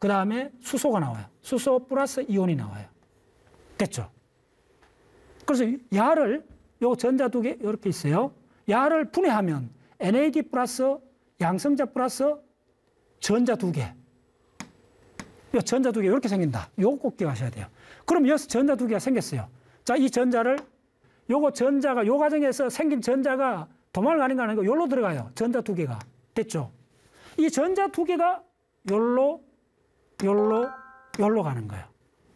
그 다음에 수소가 나와요. 수소 플러스 이온이 나와요. 됐죠? 그래서 야를, 요 전자 두 개 이렇게 있어요. 야를 분해하면 NAD 플러스 양성자 플러스 전자 두 개. 요 전자 두 개 이렇게 생긴다. 요거 꼭 기억하셔야 돼요. 그럼 여기서 전자 두 개가 생겼어요. 자, 이 전자를, 요거 전자가, 요 과정에서 생긴 전자가 도망을 가는 거 아니고 요로 들어가요. 전자 두 개가. 됐죠? 이 전자 두 개가 요로 가는 거예요.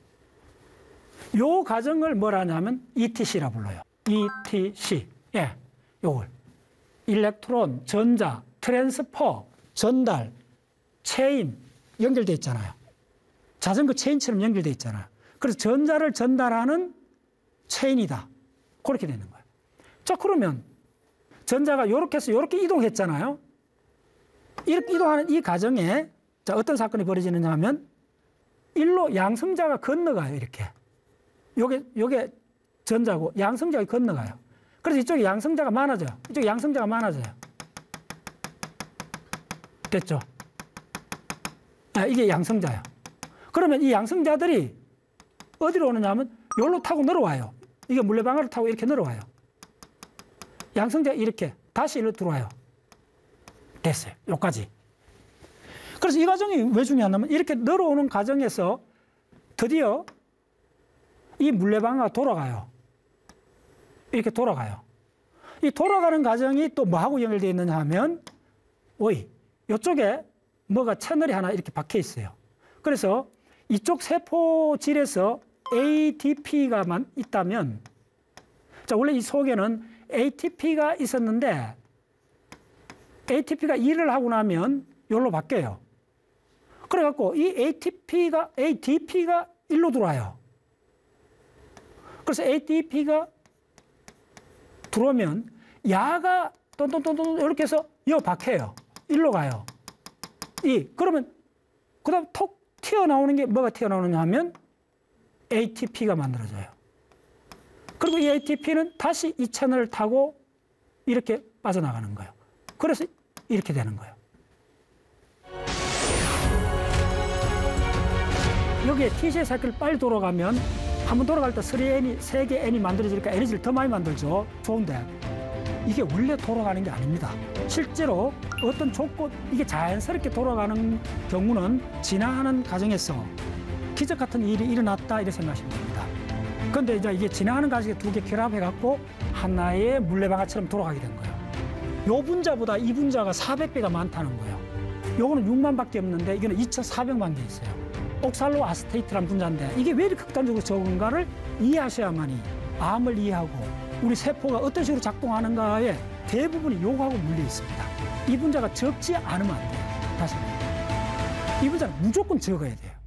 요 과정을 뭐라 하냐면 ETC라 불러요. ETC. 예, 요걸. 일렉트론, 전자, 트랜스퍼, 전달, 체인 연결돼 있잖아요. 자전거 체인처럼 연결돼 있잖아요. 그래서 전자를 전달하는 체인이다. 그렇게 되는 거예요. 자, 그러면 전자가 이렇게 해서 이렇게 이동했잖아요. 이렇게 이동하는 이 과정에 자, 어떤 사건이 벌어지느냐 하면 일로 양성자가 건너가요. 이렇게. 요게 전자고 양성자가 건너가요. 그래서 이쪽에 양성자가 많아져요. 이쪽에 양성자가 많아져요. 됐죠? 아, 이게 양성자예요. 그러면 이 양성자들이 어디로 오느냐 하면 여기로 타고 내려와요. 이게 물레방아를 타고 이렇게 내려와요. 양성자가 이렇게 다시 이리로 들어와요. 됐어요. 여기까지. 그래서 이 과정이 왜 중요하냐면 이렇게 내려오는 과정에서 드디어 이 물레방아가 돌아가요. 이렇게 돌아가요. 이 돌아가는 과정이 또 뭐하고 연결되어 있느냐 하면 이쪽에 뭐가 채널이 하나 이렇게 박혀 있어요. 그래서 이쪽 세포질에서 ATP가 있다면 자, 원래 이 속에는 ATP가 있었는데 ATP가 일을 하고 나면 여기로 바뀌어요. 그래갖고 이 ADP가 일로 들어와요. 그래서 ADP가 들어오면 야가 똔똔똔똔 이렇게 해서 여 박혀요. 일로 가요. 그러면 그 다음 톡 튀어나오는 게 뭐가 튀어나오느냐 하면 ATP가 만들어져요. 그리고 이 ATP는 다시 이 채널을 타고 이렇게 빠져나가는 거예요. 그래서 이렇게 되는 거예요. 여기에 TCA 사이클 빨리 돌아가면 한번 돌아갈 때 3개 N이 만들어지니까 에너지를 더 많이 만들죠. 좋은데 이게 원래 돌아가는 게 아닙니다. 실제로 어떤 조건, 이게 자연스럽게 돌아가는 경우는 진화하는 과정에서 기적 같은 일이 일어났다 이렇게 생각하시면 됩니다. 그런데 이제 이게 진화하는 과정에 두 개 결합해갖고 하나의 물레방아처럼 돌아가게 된 거예요. 요 분자보다 이 분자가 400배가 많다는 거예요. 요거는 6만밖에 없는데 이거는 2,400만 개 있어요. 옥살로 아스테이트라는 분자인데 이게 왜 이렇게 극단적으로 적은가를 이해하셔야만이 암을 이해하고 우리 세포가 어떤 식으로 작동하는가에 대부분이 요거하고 물려 있습니다. 이 분자가 적지 않으면 안 돼요. 다시 이 분자는 무조건 적어야 돼요.